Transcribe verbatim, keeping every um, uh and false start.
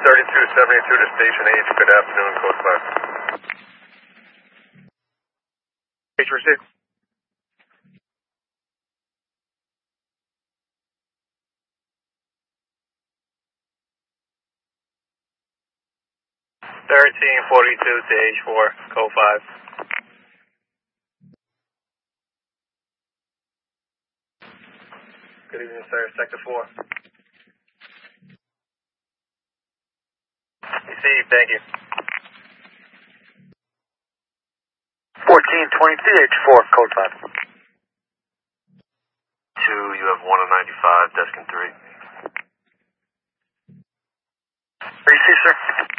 thirty-two seventy-two to Station H. Good afternoon, code five. H received. thirteen forty-two to H four, code five. Good evening, sir. Sector four. Received, thank you. fourteen twenty-three H four, code five. Two, you have one on ninety-five, desk in three. Receive, sir.